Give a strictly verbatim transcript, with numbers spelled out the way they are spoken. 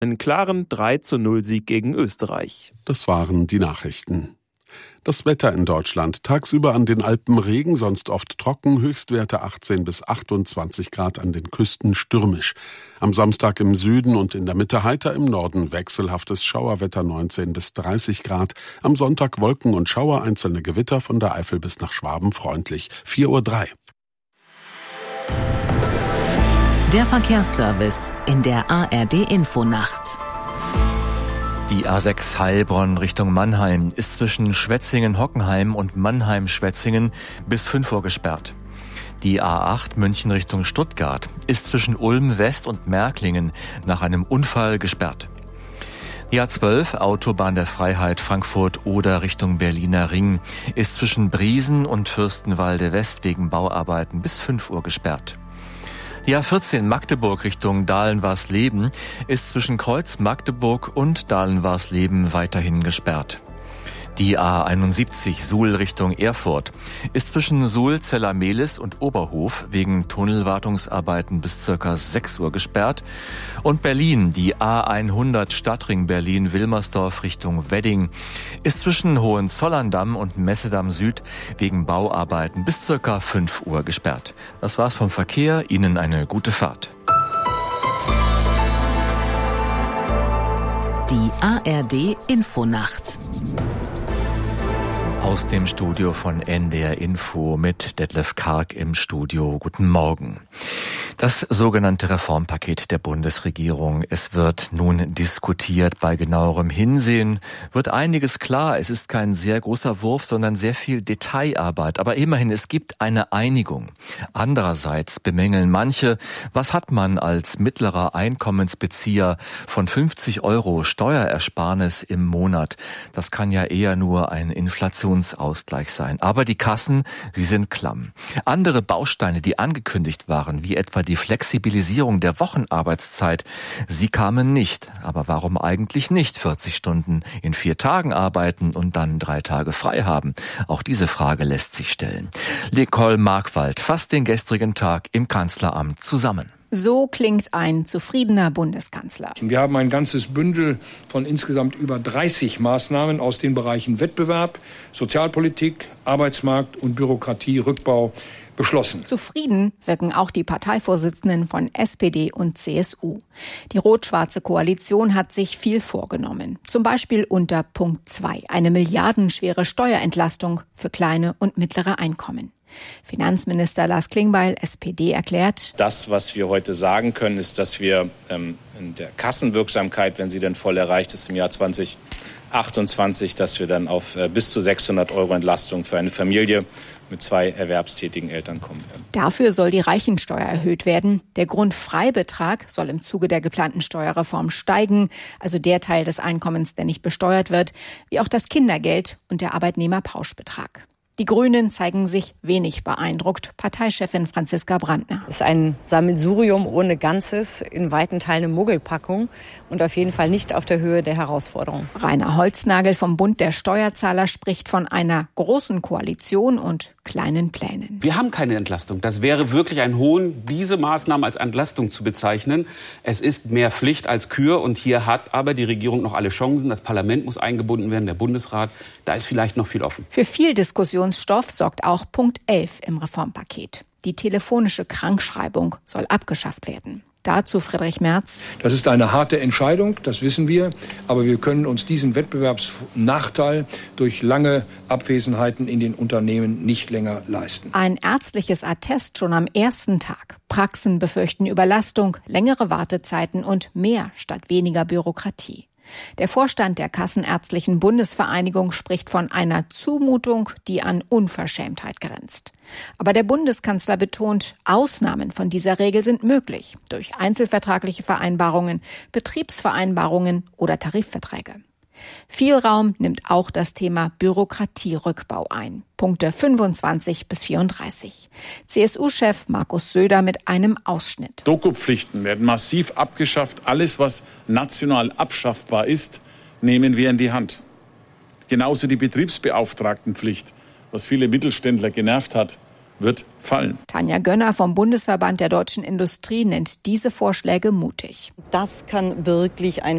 einen klaren drei zu null Sieg gegen Österreich. Das waren die Nachrichten. Das Wetter in Deutschland. Tagsüber an den Alpen Regen, sonst oft trocken, Höchstwerte achtzehn bis achtundzwanzig Grad, an den Küsten stürmisch. Am Samstag im Süden und in der Mitte heiter, im Norden wechselhaftes Schauerwetter neunzehn bis dreißig Grad. Am Sonntag Wolken und Schauer, einzelne Gewitter von der Eifel bis nach Schwaben freundlich. vier Uhr drei. Der Verkehrsservice in der A R D-Infonacht. Die A sechs Heilbronn Richtung Mannheim ist zwischen Schwetzingen-Hockenheim und Mannheim-Schwetzingen bis fünf Uhr gesperrt. Die A acht München Richtung Stuttgart ist zwischen Ulm West und Märklingen nach einem Unfall gesperrt. Die A zwölf Autobahn der Freiheit Frankfurt oder Richtung Berliner Ring ist zwischen Briesen und Fürstenwalde West wegen Bauarbeiten bis fünf Uhr gesperrt. Die A vierzehn Magdeburg Richtung Dahlen-Warsleben ist zwischen Kreuz Magdeburg und Dahlen-Warsleben weiterhin gesperrt. Die A einundsiebzig Suhl Richtung Erfurt ist zwischen Suhl, Zellermehlis und Oberhof wegen Tunnelwartungsarbeiten bis circa sechs Uhr gesperrt. Und Berlin, die A hundert Stadtring Berlin-Wilmersdorf Richtung Wedding, ist zwischen Hohenzollern-Damm und Messedamm Süd wegen Bauarbeiten bis circa fünf Uhr gesperrt. Das war's vom Verkehr. Ihnen eine gute Fahrt. Die A R D-Infonacht. Aus dem Studio von N D R Info mit Detlef Karg im Studio. Guten Morgen. Das sogenannte Reformpaket der Bundesregierung. Es wird nun diskutiert. Bei genauerem Hinsehen wird einiges klar. Es ist kein sehr großer Wurf, sondern sehr viel Detailarbeit. Aber immerhin, es gibt eine Einigung. Andererseits bemängeln manche, was hat man als mittlerer Einkommensbezieher von fünfzig Euro Steuerersparnis im Monat? Das kann ja eher nur ein Inflationsausgleich sein. Aber die Kassen, sie sind klamm. Andere Bausteine, die angekündigt waren, wie etwa die Flexibilisierung der Wochenarbeitszeit, sie kamen nicht. Aber warum eigentlich nicht vierzig Stunden in vier Tagen arbeiten und dann drei Tage frei haben? Auch diese Frage lässt sich stellen. Nicole Markwald fasst den gestrigen Tag im Kanzleramt zusammen. So klingt ein zufriedener Bundeskanzler. Wir haben ein ganzes Bündel von insgesamt über dreißig Maßnahmen aus den Bereichen Wettbewerb, Sozialpolitik, Arbeitsmarkt und Bürokratierückbau beschlossen. Zufrieden wirken auch die Parteivorsitzenden von S P D und C S U. Die rot-schwarze Koalition hat sich viel vorgenommen. Zum Beispiel unter Punkt zwei, eine milliardenschwere Steuerentlastung für kleine und mittlere Einkommen. Finanzminister Lars Klingbeil, S P D, erklärt: Das, was wir heute sagen können, ist, dass wir ähm, in der Kassenwirksamkeit, wenn sie denn voll erreicht ist im Jahr zwanzig achtundzwanzig, dass wir dann auf äh, bis zu sechshundert Euro Entlastung für eine Familie mit zwei erwerbstätigen Eltern kommen werden. Dafür soll die Reichensteuer erhöht werden. Der Grundfreibetrag soll im Zuge der geplanten Steuerreform steigen, also der Teil des Einkommens, der nicht besteuert wird, wie auch das Kindergeld und der Arbeitnehmerpauschbetrag. Die Grünen zeigen sich wenig beeindruckt. Parteichefin Franziska Brandner. Es ist ein Sammelsurium ohne Ganzes, in weiten Teilen eine Muggelpackung und auf jeden Fall nicht auf der Höhe der Herausforderung. Rainer Holznagel vom Bund der Steuerzahler spricht von einer großen Koalition und kleinen Plänen. Wir haben keine Entlastung. Das wäre wirklich ein Hohn, diese Maßnahmen als Entlastung zu bezeichnen. Es ist mehr Pflicht als Kür und hier hat aber die Regierung noch alle Chancen. Das Parlament muss eingebunden werden, der Bundesrat. Da ist vielleicht noch viel offen. Für viel Diskussionsstoff sorgt auch Punkt elf im Reformpaket. Die telefonische Krankschreibung soll abgeschafft werden. Dazu Friedrich Merz. Das ist eine harte Entscheidung, das wissen wir. Aber wir können uns diesen Wettbewerbsnachteil durch lange Abwesenheiten in den Unternehmen nicht länger leisten. Ein ärztliches Attest schon am ersten Tag. Praxen befürchten Überlastung, längere Wartezeiten und mehr statt weniger Bürokratie. Der Vorstand der Kassenärztlichen Bundesvereinigung spricht von einer Zumutung, die an Unverschämtheit grenzt. Aber der Bundeskanzler betont, Ausnahmen von dieser Regel sind möglich durch einzelvertragliche Vereinbarungen, Betriebsvereinbarungen oder Tarifverträge. Viel Raum nimmt auch das Thema Bürokratierückbau ein. Punkte fünfundzwanzig bis vierunddreißig. C S U-Chef Markus Söder mit einem Ausschnitt. Dokupflichten werden massiv abgeschafft. Alles, was national abschaffbar ist, nehmen wir in die Hand. Genauso die Betriebsbeauftragtenpflicht, was viele Mittelständler genervt hat wird fallen. Tanja Gönner vom Bundesverband der deutschen Industrie nennt diese Vorschläge mutig. Das kann wirklich ein